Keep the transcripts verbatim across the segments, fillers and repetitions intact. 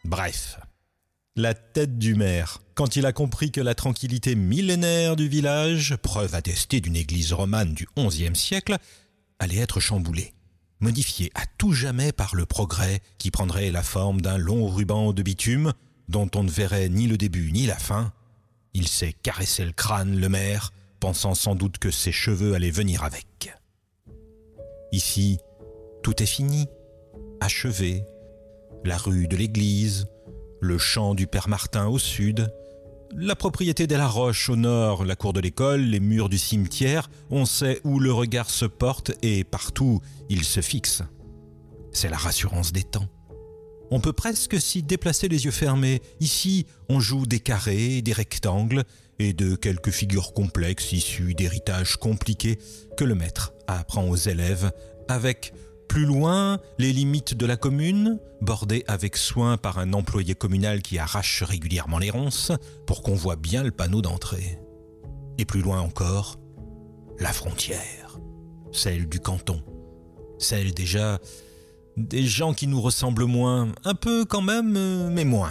Bref, la tête du maire, quand il a compris que la tranquillité millénaire du village, preuve attestée d'une église romane du onzième siècle, allait être chamboulée, modifiée à tout jamais par le progrès qui prendrait la forme d'un long ruban de bitume dont on ne verrait ni le début ni la fin, il s'est caressé le crâne, le maire, pensant sans doute que ses cheveux allaient venir avec. Ici, tout est fini, achevé. La rue de l'église, le champ du père Martin au sud, la propriété de la Roche au nord, la cour de l'école, les murs du cimetière, on sait où le regard se porte et partout il se fixe. C'est la rassurance des temps. On peut presque s'y déplacer les yeux fermés. Ici, on joue des carrés, des rectangles et de quelques figures complexes issues d'héritages compliqués que le maître apprend aux élèves avec, plus loin, les limites de la commune, bordées avec soin par un employé communal qui arrache régulièrement les ronces pour qu'on voit bien le panneau d'entrée. Et plus loin encore, la frontière, celle du canton, celle déjà des gens qui nous ressemblent moins, un peu quand même, mais moins.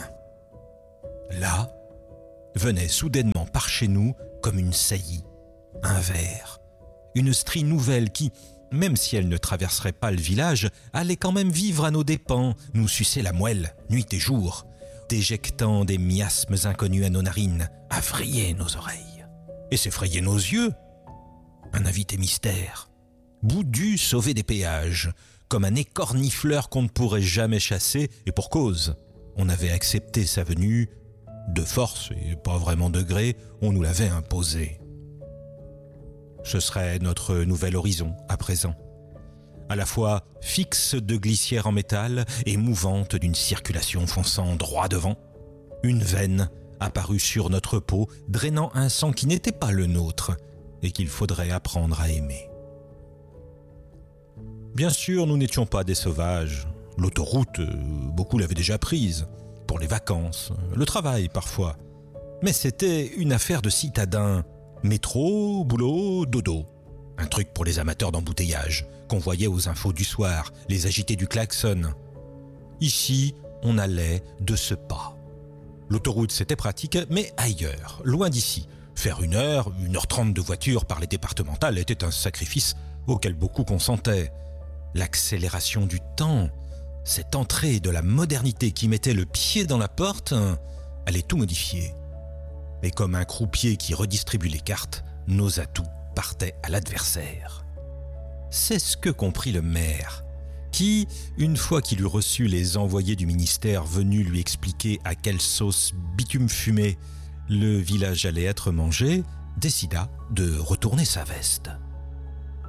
Là, venait soudainement par chez nous comme une saillie, un ver, une strie nouvelle qui, même si elle ne traverserait pas le village, allait quand même vivre à nos dépens, nous sucer la moelle, nuit et jour, déjectant des miasmes inconnus à nos narines, à vriller nos oreilles, et s'effrayer nos yeux. Un invité mystère, boudu sauvé des péages, comme un écornifleur qu'on ne pourrait jamais chasser, et pour cause. On avait accepté sa venue, de force et pas vraiment de gré, on nous l'avait imposé. Ce serait notre nouvel horizon, à présent. À la fois fixe de glissière en métal et mouvante d'une circulation fonçant droit devant. Une veine apparue sur notre peau, drainant un sang qui n'était pas le nôtre et qu'il faudrait apprendre à aimer. Bien sûr, nous n'étions pas des sauvages. L'autoroute, beaucoup l'avaient déjà prise. Pour les vacances, le travail parfois. Mais c'était une affaire de citadins. Métro, boulot, dodo. Un truc pour les amateurs d'embouteillage, qu'on voyait aux infos du soir, les agités du klaxon. Ici, on allait de ce pas. L'autoroute, c'était pratique, mais ailleurs, loin d'ici. Faire une heure, une heure trente de voiture par les départementales était un sacrifice auquel beaucoup consentaient. L'accélération du temps, cette entrée de la modernité qui mettait le pied dans la porte, allait tout modifier. Et comme un croupier qui redistribue les cartes, nos atouts partaient à l'adversaire. C'est ce que comprit le maire, qui, une fois qu'il eut reçu les envoyés du ministère venus lui expliquer à quelle sauce bitume fumé le village allait être mangé, décida de retourner sa veste.